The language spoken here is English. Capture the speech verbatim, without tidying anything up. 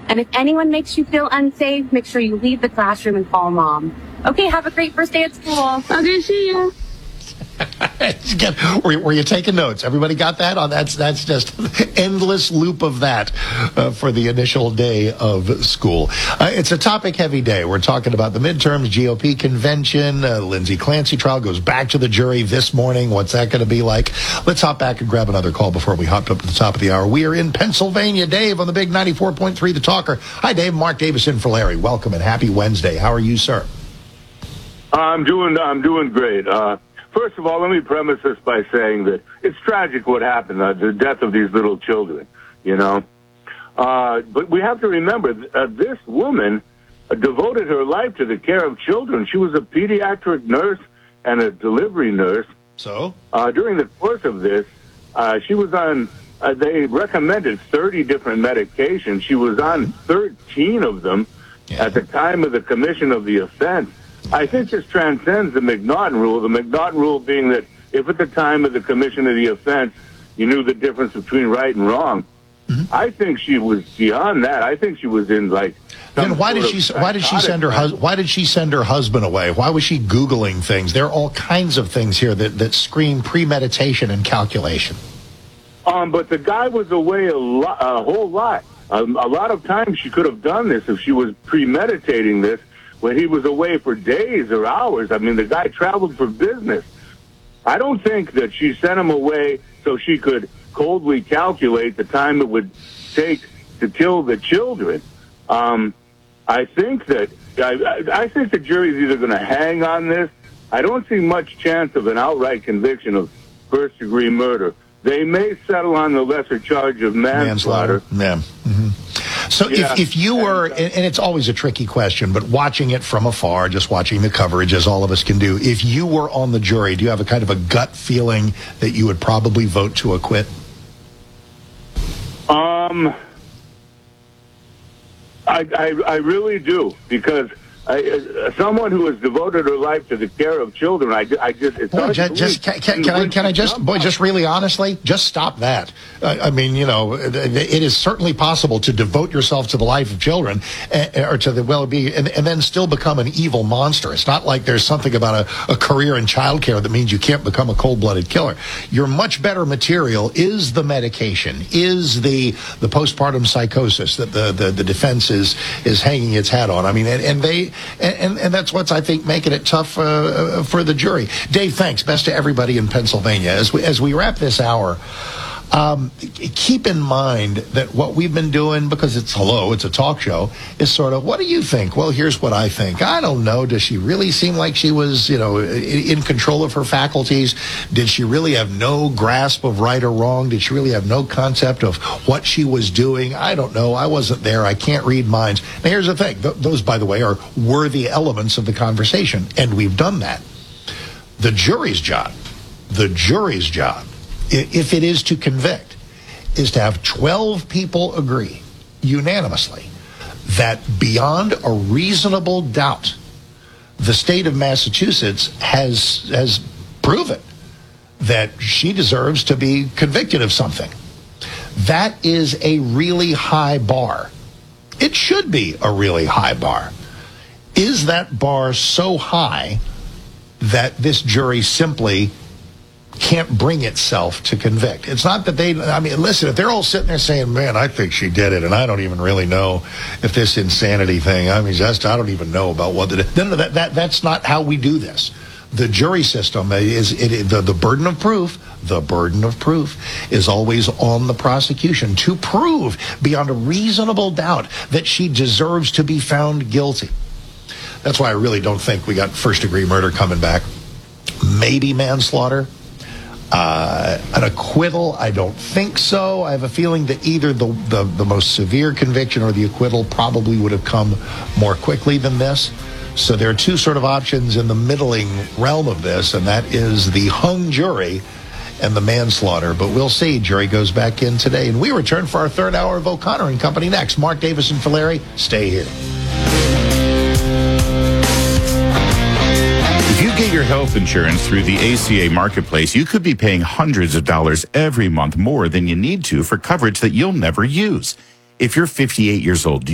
And if anyone makes you feel unsafe, make sure you leave the classroom and call mom. Okay, have a great first day at school. Okay, see you. were, were you taking notes? Everybody got that? Oh, that's that's just endless loop of that uh, for the initial day of school. Uh, it's a topic-heavy day. We're talking about the midterms, G O P convention, uh, Lindsay Clancy trial goes back to the jury this morning. What's that going to be like? Let's hop back and grab another call before we hop up to the top of the hour. We are in Pennsylvania. Dave on the big ninety-four point three The Talker. Hi, Dave. Mark Davis in for Larry. Welcome and happy Wednesday. How are you, sir? I'm doing. I'm doing great. Uh, First of all, let me premise this by saying that it's tragic what happened, uh, the death of these little children, you know. Uh, but we have to remember, uh, this woman uh, devoted her life to the care of children. She was a pediatric nurse and a delivery nurse. So? Uh, during the course of this, uh, she was on, uh, they recommended thirty different medications. She was on thirteen of them yeah. at the time of the commission of the offense. I think this transcends the McNaughton rule, the McNaughton rule being that if at the time of the commission of the offense you knew the difference between right and wrong. Mm-hmm. I think she was beyond that. I think she was in like. Then why did she? Why did she send her? Hus- why did she send her husband away? Why was she Googling things? There are all kinds of things here that that scream premeditation and calculation. Um, but the guy was away a lot, a whole lot. Um, a lot of times she could have done this if she was premeditating this. When he was away for days or hours. I mean, the guy traveled for business. I don't think that she sent him away so she could coldly calculate the time it would take to kill the children. Um, I think that I, I think the jury's either going to hang on this. I don't see much chance of an outright conviction of first-degree murder. They may settle on the lesser charge of manslaughter. manslaughter. Yeah. Mm-hmm. So yeah. if, if you were, and it's always a tricky question, but watching it from afar, just watching the coverage, as all of us can do, if you were on the jury, do you have a kind of a gut feeling that you would probably vote to acquit? Um, I, I, I really do, because I, uh, someone who has devoted her life to the care of children, I, I just, it's boy, just, just can, can, can I, can I just, boy, just really honestly, just stop that. Uh, I mean, you know, it, it is certainly possible to devote yourself to the life of children uh, or to the well-being and, and then still become an evil monster. It's not like there's something about a, a career in childcare that means you can't become a cold-blooded killer. Your much better material is the medication, is the, the postpartum psychosis that the, the, the defense is, is hanging its hat on. I mean, and, and they, And, and, and that's what's, I think, making it tough uh, for the jury. Dave, thanks. Best to everybody in Pennsylvania. As we, as we wrap this hour, um, keep in mind that what we've been doing, because it's, hello, it's a talk show, is sort of, what do you think? Well, here's what I think. I don't know. Does she really seem like she was, you know, in control of her faculties? Did she really have no grasp of right or wrong? Did she really have no concept of what she was doing? I don't know. I wasn't there. I can't read minds. Now, here's the thing. Th- those, by the way, are worthy elements of the conversation, and we've done that. The jury's job, the jury's job, if it is to convict, is to have twelve people agree unanimously that beyond a reasonable doubt, the state of Massachusetts has has proven that she deserves to be convicted of something. That is a really high bar. It should be a really high bar. Is that bar so high that this jury simply can't bring itself to convict? It's not that they, I mean, listen, if they're all sitting there saying, man, I think she did it, and I don't even really know if this insanity thing, I mean, just, I don't even know about what the, no, no, that, that, that's not how we do this. The jury system is, it, the, the burden of proof, the burden of proof is always on the prosecution to prove beyond a reasonable doubt that she deserves to be found guilty. That's why I really don't think we got first-degree murder coming back. Maybe manslaughter. Uh, an acquittal, I don't think so. I have a feeling that either the, the, the most severe conviction or the acquittal probably would have come more quickly than this. So there are two sort of options in the middling realm of this, and that is the hung jury and the manslaughter. But we'll see. Jury goes back in today. And we return for our third hour of O'Connor and Company next. Mark Davis and Larry, stay here. If you get your health insurance through the A C A Marketplace, you could be paying hundreds of dollars every month more than you need to for coverage that you'll never use. If you're fifty-eight years old,